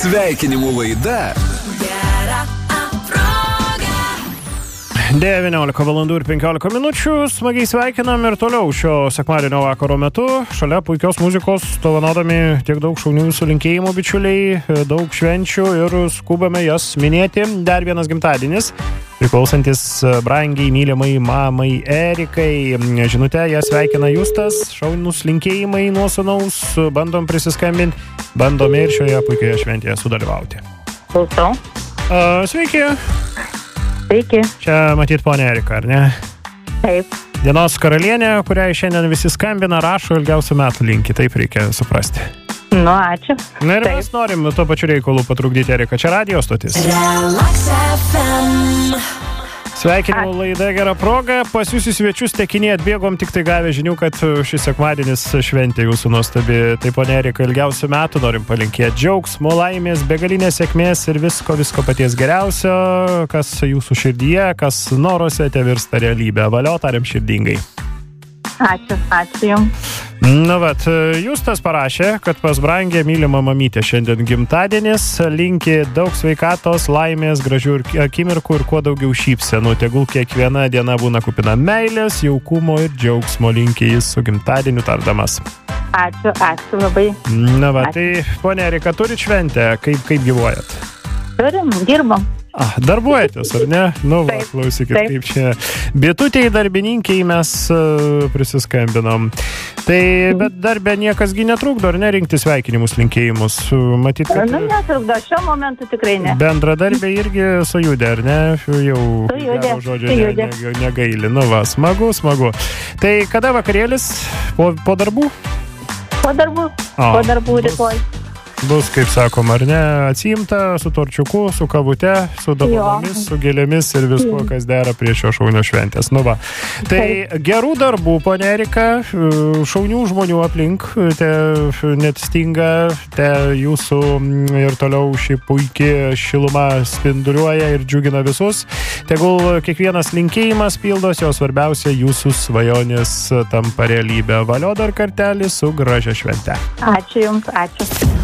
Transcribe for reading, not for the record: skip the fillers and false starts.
Sveikinimų laida. 19:15 smagiai sveikinam ir toliau šio sekmadienio vakaro metu. Šalia puikios muzikos, dovanodami tiek daug šaunių jūsų linkėjimų, bičiuliai, daug švenčių ir skubame jas minėti. Dar vienas gimtadienis, priklausantis brangiai mylimai mamai Erikai. Žinute, ją sveikina Justas, šaunus linkėjimai nuo sūnaus, bandom prisiskambinti, bandome ir šioje puikioje šventėje sudalyvauti. Klausau. Sveiki. Sveiki. Čia matyt ponia Erika, ar ne? Taip. Dienos karalienė, kuriai šiandien visi skambina, rašo ilgiausių metų linki, taip reikia suprasti. Nu, ačiū. Na ir mes norim tuo pačiu reikalu patrukdyti Eriką. Čia radio stotis. Sveikinimų laida gera proga. Pas jūs į svečius tekinėje atbėgom, tik tai gavę žinių, kad šis sekmadienis šventė jūsų nuostabi. Tai ponia Erika, ilgiausių metų norim palinkėti džiaugsmo, laimės, begalinės sėkmės ir visko paties geriausio, kas jūsų širdyje, kas noruose te virsta realybė. Valio, tariam širdingai. Ačiū jums. Na vat, Justas parašė, kad pas brangę mylimą mamytę šiandien gimtadienis, linki daug sveikatos, laimės, gražių akimirkų ir kuo daugiau šypsenų. Tegul kiekviena diena būna kupina meilės, jaukumo ir džiaugsmo, linki jis su gimtadieniu tardamas. Ačiū labai. Na va, tai ponia Erika, turit šventę, kaip gyvuojat? Turim, dirbam. Darbuojatės, ar ne? Nu, va, klausykit, taip. kaip čia bitutei darbininkiai mes prisiskambinom. Tai, bet darbė niekasgi netrukdo, ar ne, rinkti sveikinimus, linkėjimus? Matyt, kad... Netrukdo, šiuo momentu tikrai ne. Bendradarbė irgi sujudė, ar ne? Jau gero žodžio negaili. Nu va, smagu. Tai kada vakarėlis? Po darbų? Po darbų rytoj. Bus, kaip sakom, ar ne, atsiimta su torčiuku, su kavute, su dovanomis, su gėlėmis ir viskuo, kas dera prie šio šaunio šventės. Nu va. Tai gerų darbų, ponia Erika, šaunių žmonių aplink, te net stinga, te jūsų ir toliau ši puikiai šiluma spinduliuoja ir džiugina visus. Tegul kiekvienas linkėjimas pildos, jo svarbiausia jūsų svajonės tampa realybė. Valio dar kartelį su gražia švente. Ačiū jums, ačiū.